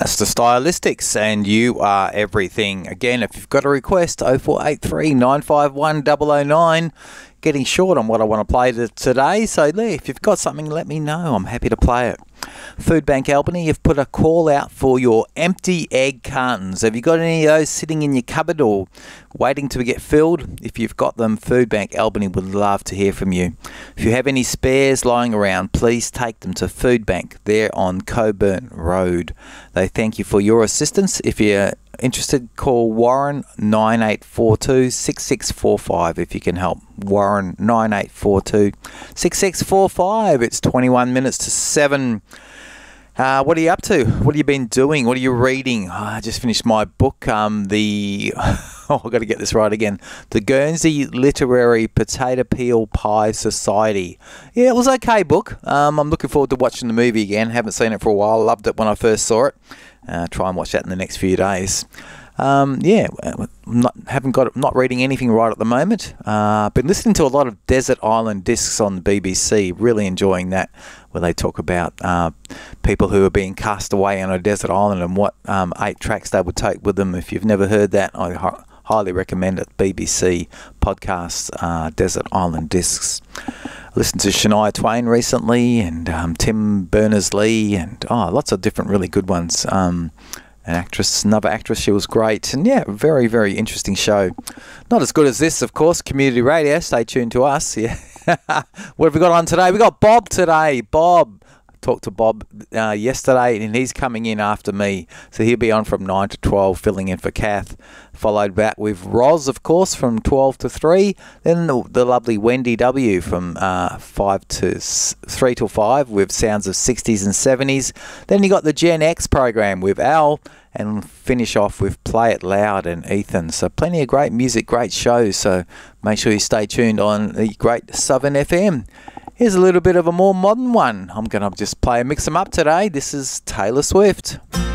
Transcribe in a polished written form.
That's the Stylistics, and you are everything. Again, if you've got a request, 0483 951 009. Getting short on what I want to play today, so if you've got something, let me know. I'm happy to play it. Food Bank Albany, you've put a call out for your empty egg cartons. Have you got any of those sitting in your cupboard or waiting to get filled? If you've got them, Food Bank Albany would love to hear from you. If you have any spares lying around, please take them to Food Bank. They're on Coburn Road. They thank you for your assistance. If you're interested, call Warren 9842 6645 if you can help. Warren 9842 6645. It's 21 minutes to 7. What are you up to? What have you been doing? What are you reading? I just finished my book, I've got to get this right again. The Guernsey Literary Potato Peel Pie Society. Yeah, it was an okay book. I'm looking forward to watching the movie again. Haven't seen it for a while. Loved it when I first saw it. Try and watch that in the next few days. Not reading anything right at the moment. Been listening to a lot of Desert Island Discs on the BBC. Really enjoying that, where they talk about people who are being cast away on a desert island and what 8 tracks they would take with them. If you've never heard that, I highly recommend it. BBC podcast, Desert Island Discs. I listened to Shania Twain recently, and Tim Berners-Lee, and lots of different really good ones. Another actress, she was great. And yeah, very, very interesting show. Not as good as this, of course, community radio. Stay tuned to us. Yeah. What have we got on today? We got Bob today. Bob. Talked to Bob yesterday, and he's coming in after me. So he'll be on from 9 to 12, filling in for Kath. Followed back with Roz, of course, from 12 to 3. Then the lovely Wendy W. from 3 till 5 with sounds of 60s and 70s. Then you got the Gen X program with Al, and finish off with Play It Loud and Ethan. So plenty of great music, great shows. So make sure you stay tuned on the great Southern FM. Here's a little bit of a more modern one. I'm going to just mix them up today. This is Taylor Swift.